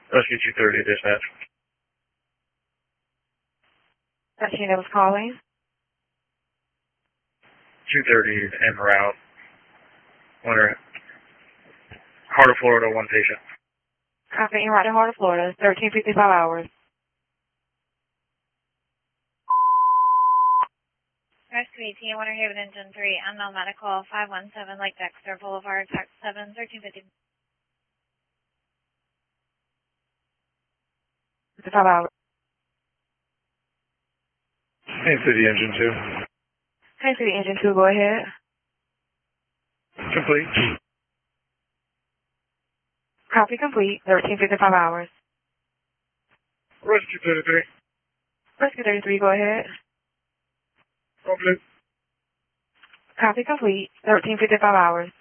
Rescue 230, dispatch. Machine that was calling. 230 en route. Wonder, Heart of Florida, one patient. Copy, en route to Heart of Florida, 13:55 hours. Rescue 18, Winter Haven Engine 3, unknown medical, 517 Lake Dexter Boulevard, Tax 7, 1350. 55 hours. Kansas City Engine 2. Kansas City Engine 2, go ahead. Complete. Copy complete, 13:55 hours. Rescue 33. Rescue 33, go ahead. Complete. Copy complete, 13:55 hours.